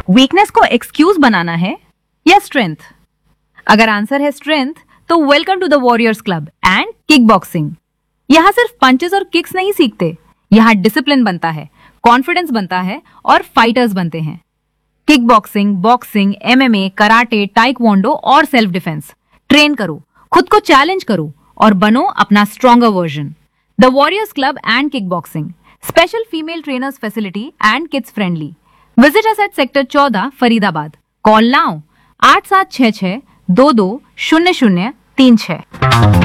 Weakness को excuse बनाना है या स्ट्रेंथ? अगर आंसर है स्ट्रेंथ, तो welcome to the warriors club and kick boxing. यहाँ सिर्फ पंचेस और किक्स नहीं सीखते, यहाँ डिसिप्लिन बनता है, कॉन्फिडेंस बनता है और फाइटर्स बनते हैं। Kick boxing, boxing, MMA, karate, taekwondo और सेल्फ डिफेंस ट्रेन करो, खुद को चैलेंज करो और बनो अपना stronger version. The warriors club and kick boxing, special female trainers facility and kids friendly. Visit us at sector 14, Faridabad. Call now 8766 220036।